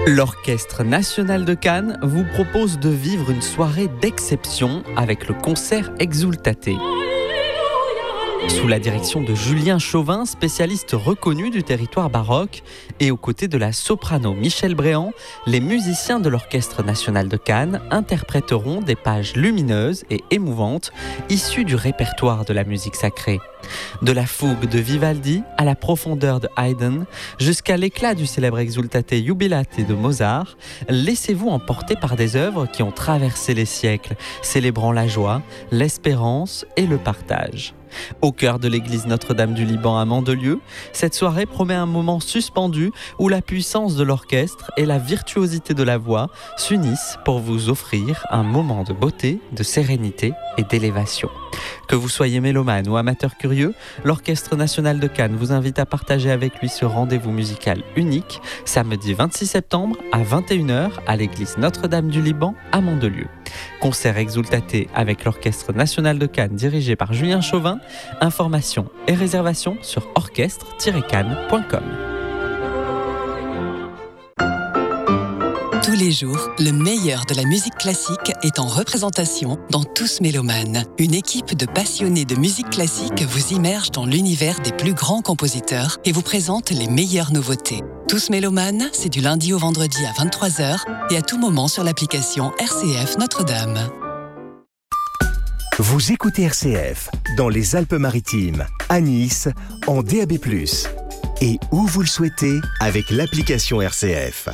L'Orchestre national de Cannes vous propose de vivre une soirée d'exception avec le concert Exultate. Sous la direction de Julien Chauvin, spécialiste reconnu du territoire baroque, et aux côtés de la soprano Michèle Bréant, les musiciens de l'Orchestre national de Cannes interpréteront des pages lumineuses et émouvantes issues du répertoire de la musique sacrée. De la fougue de Vivaldi à la profondeur de Haydn, jusqu'à l'éclat du célèbre Exultate Jubilate de Mozart, laissez-vous emporter par des œuvres qui ont traversé les siècles, célébrant la joie, l'espérance et le partage. Au cœur de l'église Notre-Dame du Liban à Mandelieu, cette soirée promet un moment suspendu où la puissance de l'orchestre et la virtuosité de la voix s'unissent pour vous offrir un moment de beauté, de sérénité et d'élévation. Que vous soyez mélomane ou amateur curieux, l'Orchestre national de Cannes vous invite à partager avec lui ce rendez-vous musical unique, samedi 26 septembre à 21h à l'église Notre-Dame du Liban à Mandelieu. Concert Exultate avec l'Orchestre national de Cannes dirigé par Julien Chauvin. Informations et réservations sur orchestre-cannes.com. Tous les jours, le meilleur de la musique classique est en représentation dans Tous Mélomanes. Une équipe de passionnés de musique classique vous immerge dans l'univers des plus grands compositeurs et vous présente les meilleures nouveautés. Tous Mélomanes, c'est du lundi au vendredi à 23h et à tout moment sur l'application RCF Notre-Dame. Vous écoutez RCF dans les Alpes-Maritimes, à Nice, en DAB+, et où vous le souhaitez avec l'application RCF.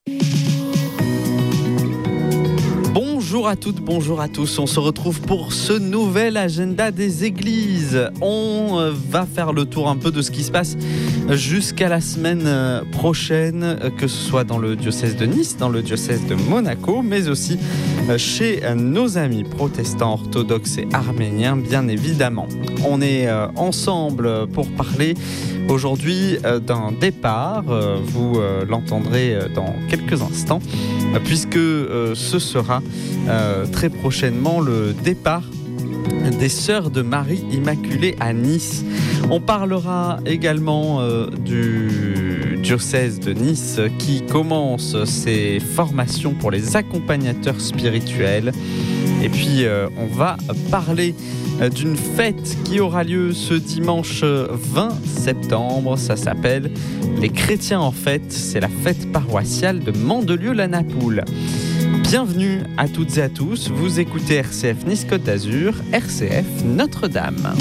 Bonjour à toutes, bonjour à tous. On se retrouve pour ce nouvel agenda des églises. On va faire le tour un peu de ce qui se passe jusqu'à la semaine prochaine, que ce soit dans le diocèse de Nice, dans le diocèse de Monaco, mais aussi chez nos amis protestants, orthodoxes et arméniens, bien évidemment. On est ensemble pour parler aujourd'hui d'un départ. Vous l'entendrez dans quelques instants, puisque ce sera très prochainement le départ des Sœurs de Marie Immaculée à Nice. On parlera également du diocèse de Nice qui commence ses formations pour les accompagnateurs spirituels. Et puis on va parler d'une fête qui aura lieu ce dimanche 20 septembre. Ça s'appelle Les Chrétiens en fête. C'est la fête paroissiale de Mandelieu-la-Napoule. Bienvenue à toutes et à tous. Vous écoutez RCF Nice Côte d'Azur, RCF Notre-Dame.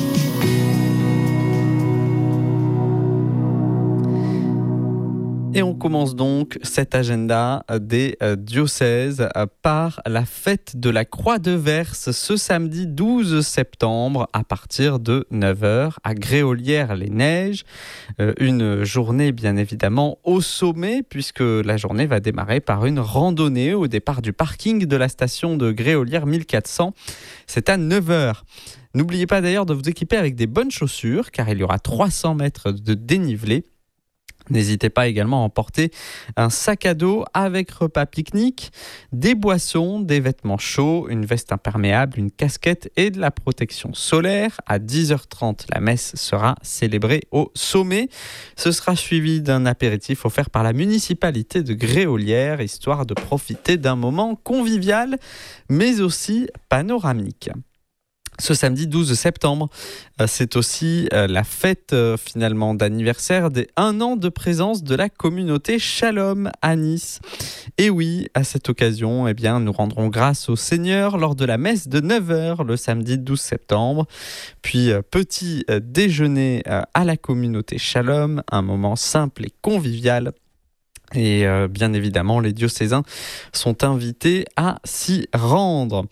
Et on commence donc cet agenda des diocèses par la fête de la Croix de Verse ce samedi 12 septembre à partir de 9h à Gréolières-les-Neiges. Une journée bien évidemment au sommet puisque la journée va démarrer par une randonnée au départ du parking de la station de Gréolières 1400. C'est à 9h. N'oubliez pas d'ailleurs de vous équiper avec des bonnes chaussures car il y aura 300 mètres de dénivelé. N'hésitez pas également à emporter un sac à dos avec repas pique-nique, des boissons, des vêtements chauds, une veste imperméable, une casquette et de la protection solaire. À 10h30, la messe sera célébrée au sommet. Ce sera suivi d'un apéritif offert par la municipalité de Gréolières, histoire de profiter d'un moment convivial, mais aussi panoramique. Ce samedi 12 septembre, c'est aussi la fête finalement d'anniversaire des 1 an de présence de la communauté Shalom à Nice. Et oui, à cette occasion, nous rendrons grâce au Seigneur lors de la messe de 9h le samedi 12 septembre. Puis petit déjeuner à la communauté Shalom, un moment simple et convivial. Et bien évidemment, les diocésains sont invités à s'y rendre.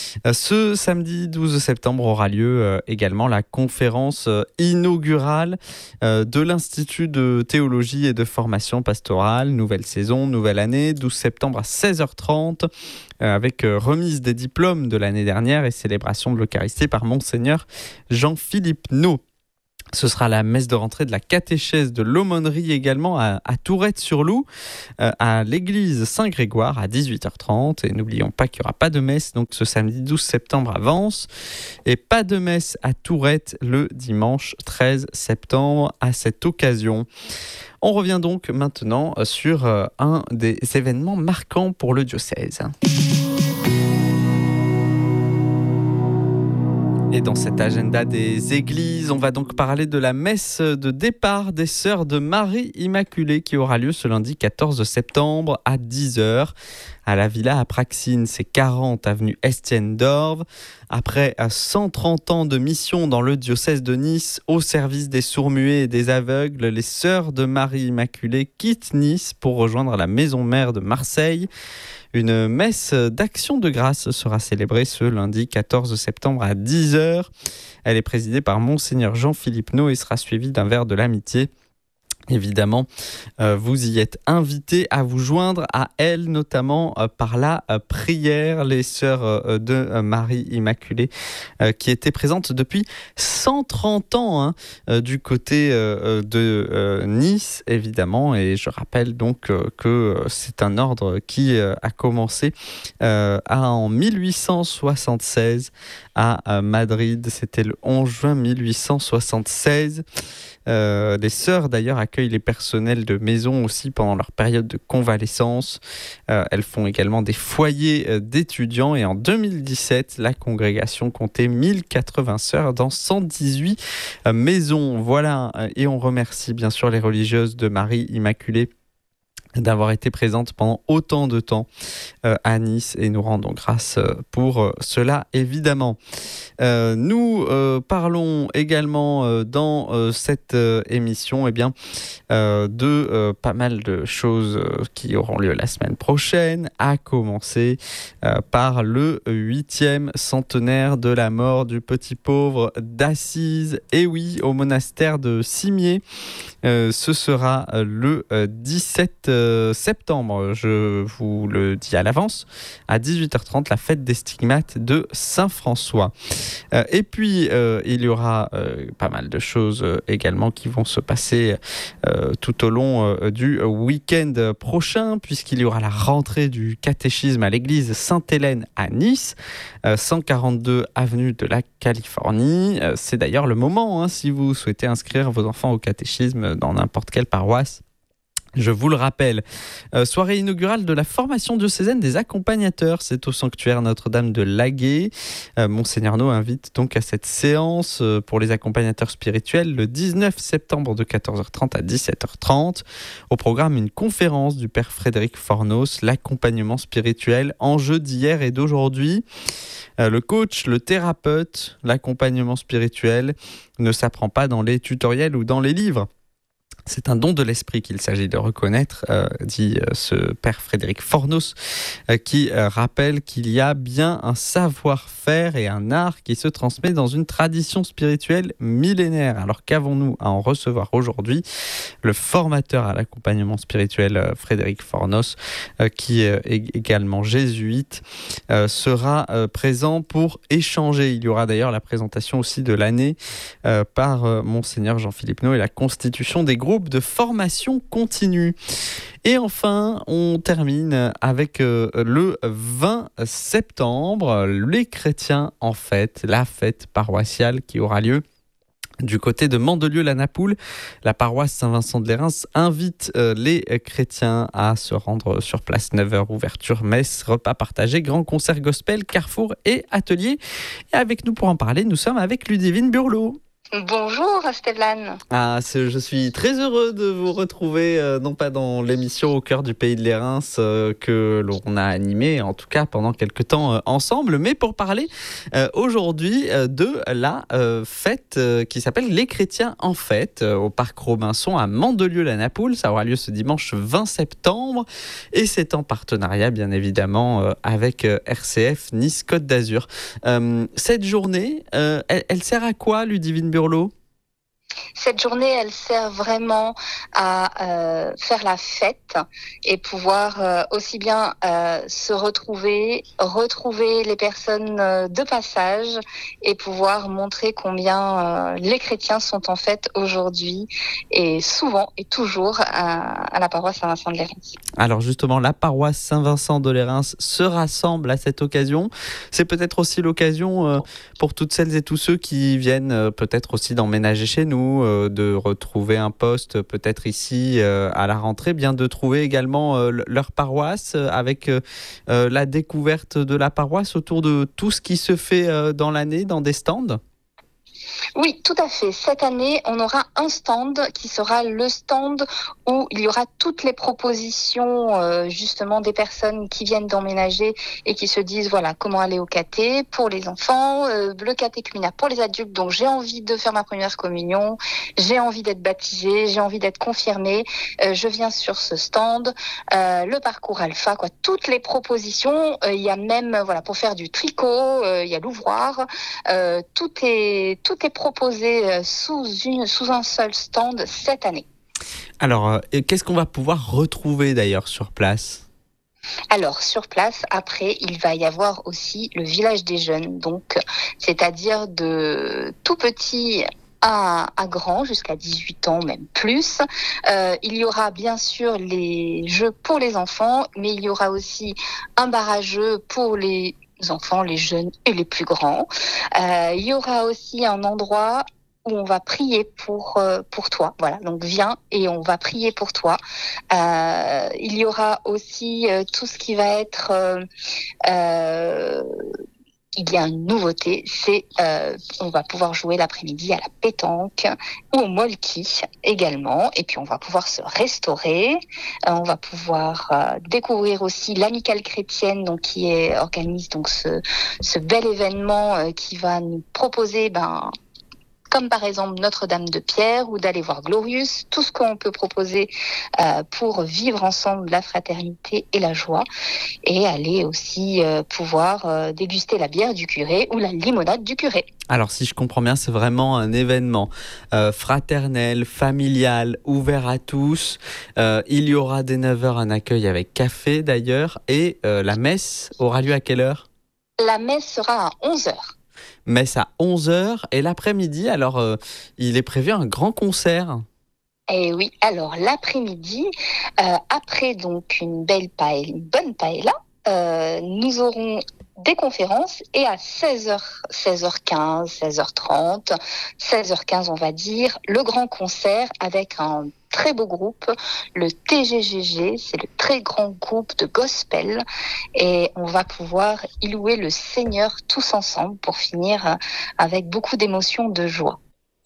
Ce samedi 12 septembre aura lieu également la conférence inaugurale de l'Institut de théologie et de formation pastorale. Nouvelle saison, nouvelle année, 12 septembre à 16h30, avec remise des diplômes de l'année dernière et célébration de l'Eucharistie par Monseigneur Jean-Philippe Naud. Ce sera la messe de rentrée de la catéchèse de l'aumônerie également à Tourette-sur-Loup, à l'église Saint-Grégoire à 18h30. Et n'oublions pas qu'il n'y aura pas de messe donc ce samedi 12 septembre à Vence. Et pas de messe à Tourette le dimanche 13 septembre à cette occasion. On revient donc maintenant sur un des événements marquants pour le diocèse. Et dans cet agenda des églises, on va donc parler de la messe de départ des Sœurs de Marie Immaculée qui aura lieu ce lundi 14 septembre à 10h à la Villa Apraxine, c'est 40 avenue Estienne d'Orve. Après 130 ans de mission dans le diocèse de Nice au service des sourds-muets et des aveugles, les Sœurs de Marie Immaculée quittent Nice pour rejoindre la maison mère de Marseille. Une messe d'action de grâce sera célébrée ce lundi 14 septembre à 10h. Elle est présidée par Monseigneur Jean-Philippe Naud et sera suivie d'un verre de l'amitié. Évidemment, vous y êtes invités à vous joindre à elle, notamment par la prière, les Sœurs de Marie Immaculée qui étaient présentes depuis 130 ans du côté de Nice, évidemment. Et je rappelle donc que c'est un ordre qui a commencé en 1876 à Madrid. C'était le 11 juin 1876. Les sœurs d'ailleurs accueillent les personnels de maison aussi pendant leur période de convalescence. Elles font également des foyers d'étudiants et en 2017, la congrégation comptait 1080 sœurs dans 118 maisons. Voilà, et on remercie bien sûr les religieuses de Marie Immaculée d'avoir été présente pendant autant de temps à Nice et nous rendons grâce pour cela évidemment. Nous parlons également dans cette émission de pas mal de choses qui auront lieu la semaine prochaine, à commencer par le 8e centenaire de la mort du petit pauvre d'Assise. Et oui, au monastère de Cimiez, ce sera le 17 septembre, je vous le dis à l'avance, à 18h30, la fête des stigmates de Saint-François. Et puis, il y aura pas mal de choses également qui vont se passer tout au long du week-end prochain, puisqu'il y aura la rentrée du catéchisme à l'église Sainte-Hélène à Nice, 142 avenue de la Californie. C'est d'ailleurs le moment, si vous souhaitez inscrire vos enfants au catéchisme dans n'importe quelle paroisse. Je vous le rappelle, soirée inaugurale de la formation diocésaine des accompagnateurs, c'est au sanctuaire Notre-Dame de Laguet. Monseigneur Naud invite donc à cette séance pour les accompagnateurs spirituels le 19 septembre de 14h30 à 17h30. Au programme, une conférence du Père Frédéric Fornos, l'accompagnement spirituel, enjeu d'hier et d'aujourd'hui. Le coach, le thérapeute, l'accompagnement spirituel ne s'apprend pas dans les tutoriels ou dans les livres. C'est un don de l'esprit qu'il s'agit de reconnaître, dit ce Père Frédéric Fornos, qui rappelle qu'il y a bien un savoir-faire et un art qui se transmet dans une tradition spirituelle millénaire. Alors qu'avons-nous à en recevoir aujourd'hui ? Le formateur à l'accompagnement spirituel Frédéric Fornos, qui est également jésuite, sera présent pour échanger. Il y aura d'ailleurs la présentation aussi de l'année par Monseigneur Jean-Philippe Naud et la constitution des groupes de formation continue. Et enfin, on termine avec le 20 septembre, les chrétiens en fête, la fête paroissiale qui aura lieu du côté de Mandelieu-la-Napoule. La paroisse Saint-Vincent de Lérins invite les chrétiens à se rendre sur place. 9h, ouverture, messe, repas partagés, grand concert gospel, carrefour et atelier. Et avec nous pour en parler, nous sommes avec Ludivine Burlot. Bonjour Stéphane. Je suis très heureux de vous retrouver, non pas dans l'émission Au cœur du pays de Lérins que l'on a animée, en tout cas pendant quelques temps ensemble, mais pour parler aujourd'hui de la fête qui s'appelle Les Chrétiens en fête au Parc Robinson à Mandelieu-la-Napoule. Ça aura lieu ce dimanche 20 septembre et c'est en partenariat bien évidemment avec RCF Nice Côte d'Azur. Cette journée, elle sert à quoi, Ludivine Burlot ? Cette journée, elle sert vraiment à faire la fête et pouvoir aussi bien se retrouver les personnes de passage et pouvoir montrer combien les chrétiens sont en fête aujourd'hui et souvent et toujours à la paroisse Saint-Vincent de Lérins. Alors justement, la paroisse Saint-Vincent de Lérins se rassemble à cette occasion. C'est peut-être aussi l'occasion pour toutes celles et tous ceux qui viennent peut-être aussi d'emménager chez nous, de retrouver un poste peut-être ici à la rentrée, bien de trouver également leur paroisse avec la découverte de la paroisse autour de tout ce qui se fait dans l'année, dans des stands. Oui, tout à fait. Cette année, on aura un stand qui sera le stand où il y aura toutes les propositions justement des personnes qui viennent d'emménager et qui se disent voilà comment aller au caté pour les enfants, le catéchuménat pour les adultes. Donc j'ai envie de faire ma première communion, j'ai envie d'être baptisée, j'ai envie d'être confirmée. Je viens sur ce stand, le parcours alpha, quoi, toutes les propositions. Il y a même voilà pour faire du tricot, il y a l'ouvroir, tout est proposé sous un seul stand cette année. Alors, qu'est-ce qu'on va pouvoir retrouver d'ailleurs sur place ? Alors, sur place, après, il va y avoir aussi le village des jeunes, donc, c'est-à-dire de tout petit à grand, jusqu'à 18 ans, même plus. Il y aura bien sûr les jeux pour les enfants, mais il y aura aussi un bar à jeux pour les enfants, les jeunes et les plus grands. Il y aura aussi un endroit où on va prier pour toi. Voilà, donc viens et on va prier pour toi. Il y aura aussi tout ce qui va être... il y a une nouveauté, c'est on va pouvoir jouer l'après-midi à la pétanque ou au molki également. Et puis on va pouvoir se restaurer. On va pouvoir découvrir aussi l'amicale chrétienne, donc qui organise donc ce bel événement qui va nous proposer comme par exemple Notre-Dame de Pierre ou d'aller voir Glorious, tout ce qu'on peut proposer pour vivre ensemble la fraternité et la joie, et aller aussi pouvoir déguster la bière du curé ou la limonade du curé. Alors si je comprends bien, c'est vraiment un événement fraternel, familial, ouvert à tous. Il y aura dès 9h un accueil avec café d'ailleurs, et la messe aura lieu à quelle heure ? La messe sera à 11h. Messe à 11h, et l'après-midi, alors il est prévu un grand concert. Et oui, alors l'après-midi, après donc une bonne paella, nous aurons des conférences, et à 16h, 16h15, 16h30, 16h15 on va dire, le grand concert avec un très beau groupe, le TGGG, c'est le très grand groupe de gospel, et on va pouvoir y louer le Seigneur tous ensemble pour finir avec beaucoup d'émotions, de joie.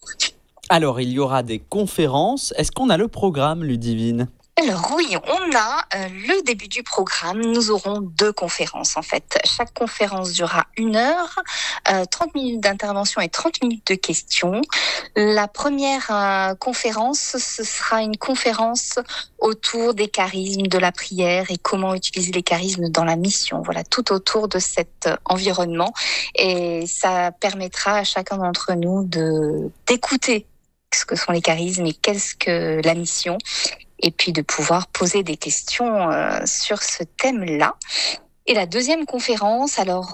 Alors il y aura des conférences, est-ce qu'on a le programme, Ludivine ? Alors oui, on a le début du programme. Nous aurons 2 conférences en fait. Chaque conférence durera 1 heure, 30 minutes d'intervention et 30 minutes de questions. La première conférence, ce sera une conférence autour des charismes, de la prière et comment utiliser les charismes dans la mission. Voilà, tout autour de cet environnement, et ça permettra à chacun d'entre nous d'écouter ce que sont les charismes et qu'est-ce que la mission, et puis de pouvoir poser des questions sur ce thème-là. Et la deuxième conférence, alors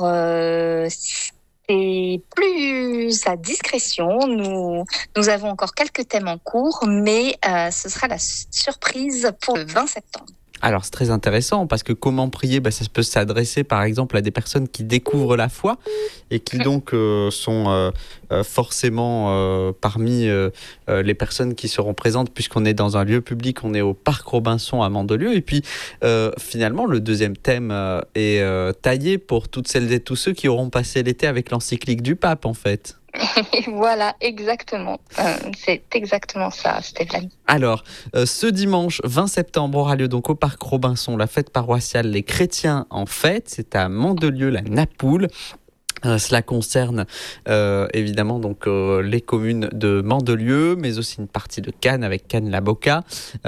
c'est plus à discrétion. Nous avons encore quelques thèmes en cours, mais ce sera la surprise pour le 20 septembre. Alors c'est très intéressant, parce que comment prier, ça peut s'adresser par exemple à des personnes qui découvrent la foi et qui donc sont forcément parmi les personnes qui seront présentes, puisqu'on est dans un lieu public, on est au Parc Robinson à Mandelieu. Et puis finalement le deuxième thème est taillé pour toutes celles et tous ceux qui auront passé l'été avec l'encyclique du pape en fait. Voilà, exactement. C'est exactement ça, Stéphane. Alors, ce dimanche 20 septembre aura lieu donc au Parc Robinson la fête paroissiale Les Chrétiens en fête. C'est à Mandelieu, la Napoule. Cela concerne évidemment donc les communes de Mandelieu, mais aussi une partie de Cannes avec Cannes-la-Boca,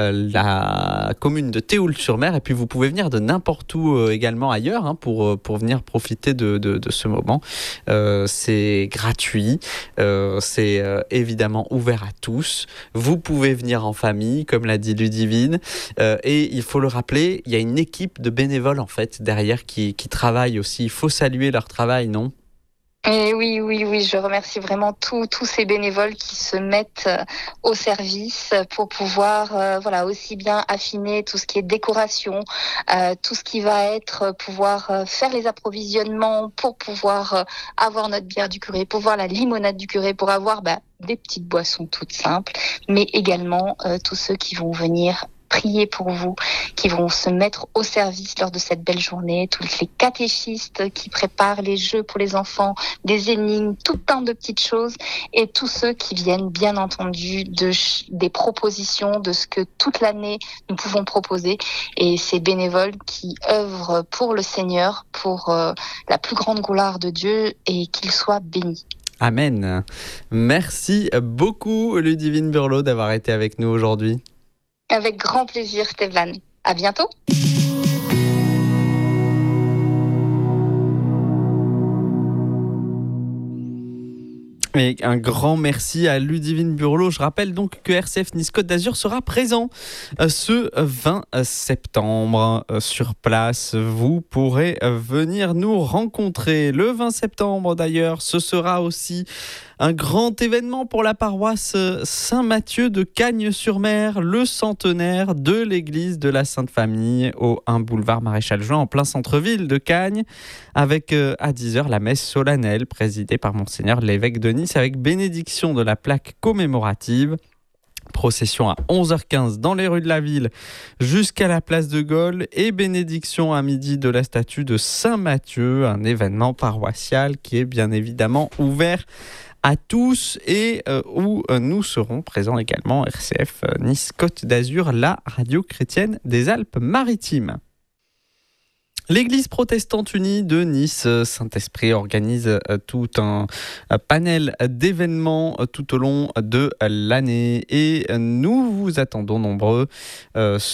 la commune de Théoul-sur-Mer, et puis vous pouvez venir de n'importe où également ailleurs pour venir profiter de ce moment. C'est gratuit, c'est évidemment ouvert à tous. Vous pouvez venir en famille, comme l'a dit Ludivine, et il faut le rappeler, il y a une équipe de bénévoles en fait derrière qui travaille aussi. Il faut saluer leur travail, non ? Et oui, oui, oui, je remercie vraiment tous ces bénévoles qui se mettent au service pour pouvoir, voilà, aussi bien affiner tout ce qui est décoration, tout ce qui va être pouvoir faire les approvisionnements pour pouvoir avoir notre bière du curé, pour voir la limonade du curé, pour avoir des petites boissons toutes simples, mais également tous ceux qui vont venir prier pour vous, qui vont se mettre au service lors de cette belle journée, tous les catéchistes qui préparent les jeux pour les enfants, des énigmes, tout un de petites choses, et tous ceux qui viennent bien entendu des propositions de ce que toute l'année nous pouvons proposer, et ces bénévoles qui œuvrent pour le Seigneur, pour la plus grande gloire de Dieu, et qu'ils soient bénis. Amen. Merci beaucoup Ludivine Burlot d'avoir été avec nous aujourd'hui. Avec grand plaisir, Stéphane. À bientôt. Et un grand merci à Ludivine Burlot. Je rappelle donc que RCF Nice Côte d'Azur sera présent ce 20 septembre sur place. Vous pourrez venir nous rencontrer. Le 20 septembre d'ailleurs, ce sera aussi un grand événement pour la paroisse Saint-Mathieu de Cagnes-sur-Mer, le centenaire de l'église de la Sainte-Famille au 1 boulevard Maréchal Juin en plein centre-ville de Cagnes, avec à 10h la messe solennelle présidée par Monseigneur l'évêque de Nice avec bénédiction de la plaque commémorative. Procession à 11h15 dans les rues de la ville jusqu'à la place de Gaulle et bénédiction à midi de la statue de Saint-Mathieu, un événement paroissial qui est bien évidemment ouvert à tous et où nous serons présents également, RCF Nice Côte d'Azur, la radio chrétienne des Alpes-Maritimes. L'église protestante unie de Nice Saint-Esprit organise tout un panel d'événements tout au long de l'année et nous vous attendons nombreux